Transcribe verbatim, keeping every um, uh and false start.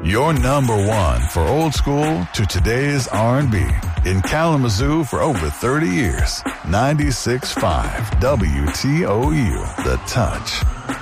Your number one for old school to today's R and B. In Kalamazoo for over thirty years. ninety-six point five W T O U, The Touch.